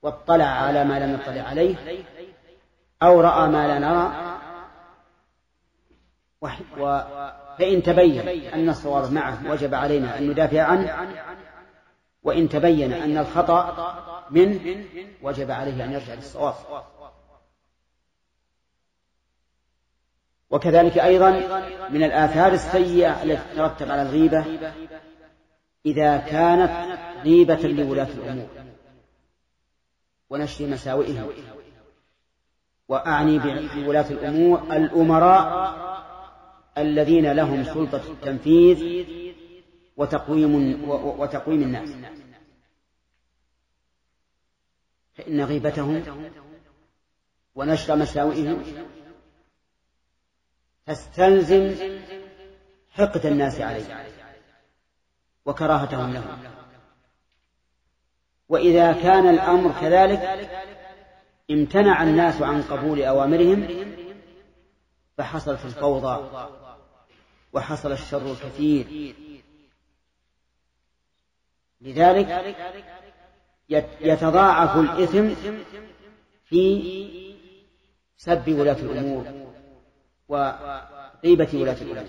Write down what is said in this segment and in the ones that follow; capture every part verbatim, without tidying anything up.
واطلع على ما لم يطلع عليه أو رأى ما لا نرى، فإن تبين أن الصواب معه وجب علينا أن ندافع عنه، وإن تبين أن الخطأ منه وجب عليه أن يرجع للصواب. وكذلك أيضا من الآثار السيئة التي ترتب على الغيبة إذا كانت غيبة لولاة الأمور ونشر مساوئهم، وأعني بولاة الأمور الأمراء الذين لهم سلطة التنفيذ وتقويم, وتقويم الناس، فإن غيبتهم ونشر مساوئهم تستلزم حقد الناس عليه وكراهتهم لهم. وإذا كان الأمر كذلك امتنع الناس عن قبول أوامرهم فحصلت الفوضى وحصل الشر الكثير. لذلك يتضاعف الإثم في سب ولاة الأمور وغيبة ولاة الأمور.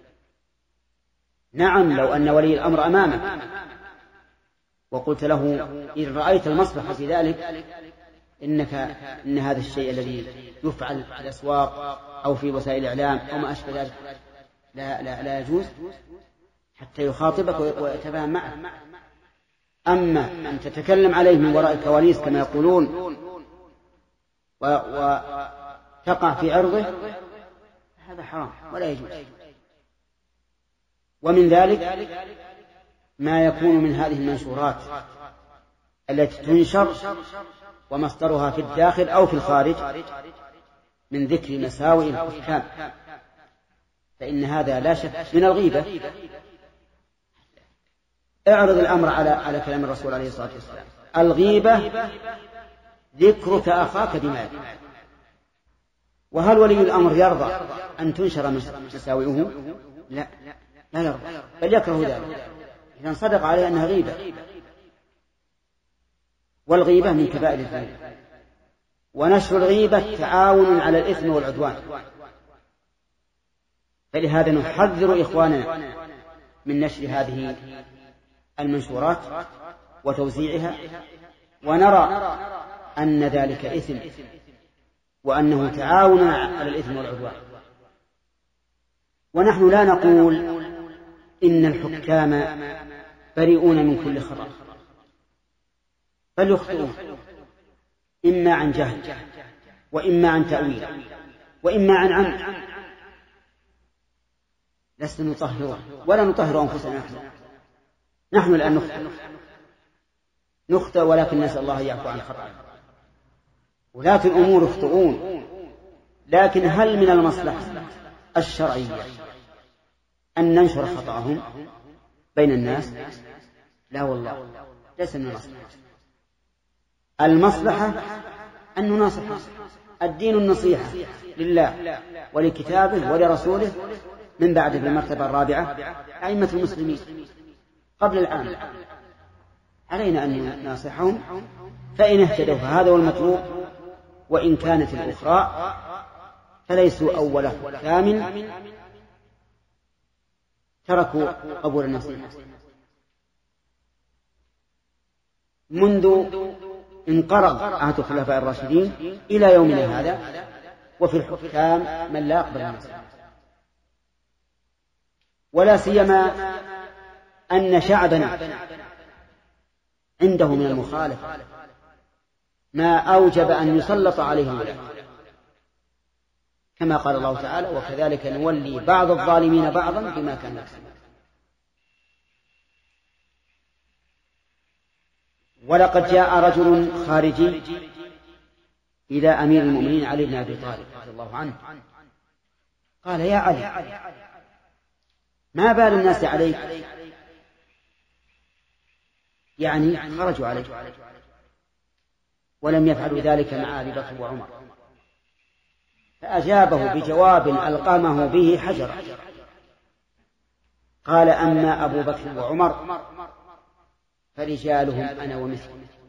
نعم، لو أن ولي الأمر أمامك وقلت له إن رأيت المصلحة في ذلك إنك إن هذا الشيء الذي يفعل في الأسواق أو في وسائل الإعلام أو ما أشبه ذلك لا, لا, لا يجوز، حتى يخاطبك ويتفاهم معه. أما أن تتكلم عليه من وراء الكواليس كما يقولون وتقع في عرضه، هذا حرام ولا يجوز. ومن ذلك ما يكون من هذه المنشورات التي تنشر ومصدرها في الداخل أو في الخارج من ذكر مساوئ الحكام، فإن هذا لا شك من الغيبة. اعرض الأمر على على كلام الرسول عليه الصلاة والسلام: الغيبة ذكرك أخاك بما يكره. وهل ولي الأمر يرضى أن تنشر مساوئه؟ لا، لا يرضى، بل يكره ذلك. إذن صدق عليه أنها غيبة، والغيبة من كبائر الذنوب. ونشر الغيبة تعاون على الإثم والعدوان، فلهذا نحذر إخواننا من نشر هذه المنشورات وتوزيعها، ونرى أن ذلك إثم وأنه تعاون على الإثم والعدوان. ونحن لا نقول إن الحكام بريئون من كل خطأ، بل يخطئون إما عن جهل وإما عن تأويل وإما عن عمد. لسنا نطهر ولا نطهر أنفسنا، نحن الآن نخطئ نخطئ ولكن نسأل الله يعفو عن خطأ. ولاة الأمور يخطئون، لكن هل من المصلحة الشرعية أن ننشر خطأهم بين الناس؟ لا والله، ليس من المصلحة. المصلحة أن نناصح. الدين النصيحة لله ولكتابه ولرسوله، من بعد في المرتبة الرابعة أئمة المسلمين قبل العام. علينا أن نناصحهم، فإن اهتدوا فهذا هو المطلوب، وإن كانت الأخرى فليسوا أول كامل تركوا قبول النصيحة. منذ انقرض عهد الخلفاء الراشدين إلى يومنا هذا، وفي الحكام من لا يقبل النصيحة، ولا سيما أن شعبنا عنده من المخالفة ما أوجب أن يسلط عليه الولاة، كما قال الله تعالى: وكذلك نولي بعض الظالمين بعضا بما كانوا يكسبون. ولقد جاء رجل خارجي إلى أمير المؤمنين علي بن أبي طالب رضي الله عنه، قال: يا علي، ما بال الناس عليك؟ يعني خرجوا عليك ولم يفعلوا ذلك مع أبي بكر وعمر. فأجابه بجواب ألقمه به حجرا، قال: أما أبو بكر وعمر فرجالهم أنا ومثلهم.